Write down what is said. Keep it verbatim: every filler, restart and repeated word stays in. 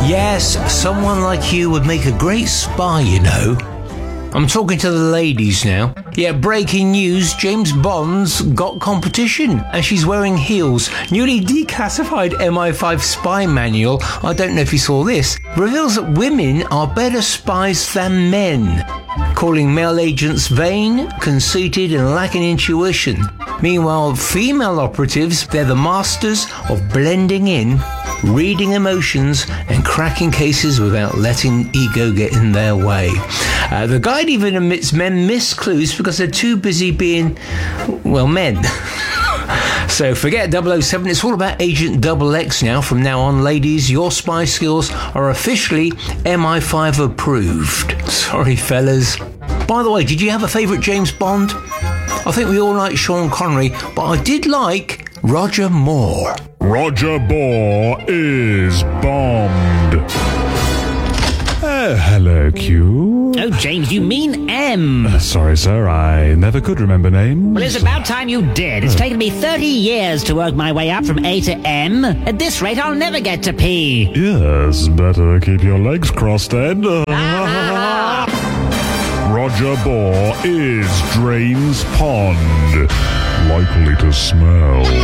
Yes, someone like you would make a great spy, you know. I'm talking to the ladies now. Yeah, breaking news, James Bond's got competition and she's wearing heels. Newly declassified M I five spy manual, I don't know if you saw this, reveals that women are better spies than men, calling male agents vain, conceited and lacking intuition. Meanwhile, female operatives, they're the masters of blending in, reading emotions and cracking cases without letting ego get in their way. Uh, the guide even admits men miss clues because they're too busy being, well, men. So forget double oh seven, it's all about Agent Double X now. From now on, ladies, your spy skills are officially M I five approved. Sorry, fellas. By the way, did you have a favourite James Bond? I think we all like Sean Connery, but I did like Roger Moore. Roger Moore is bombed. Oh, hello, Q. Oh, James, you mean M. Uh, sorry, sir, I never could remember names. Well, it's about time you did. It's taken me thirty years to work my way up from A to M. At this rate, I'll never get to P. Yes, better keep your legs crossed then. Roger Moore is Drains Pond. Likely to smell.